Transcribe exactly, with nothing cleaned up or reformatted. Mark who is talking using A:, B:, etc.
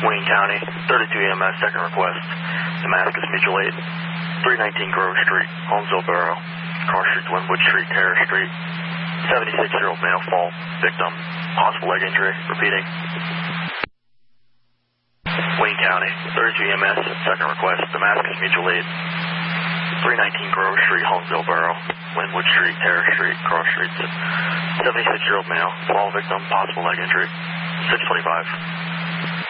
A: Wayne County, thirty-two E M S, second request, Damascus Mutual Aid, three nineteen Grove Street, Holmesville Borough, cross streets Wynwood Street, Terrace Street, seventy-six-year-old male fall, victim, possible leg injury, repeating. Wayne County, thirty-two E M S, second request, Damascus Mutual Aid, three nineteen Grove Street, Holmesville Borough, Wynwood Street, Terrace Street, cross streets, seventy-six-year-old male, fall victim, possible leg injury, six twenty-five.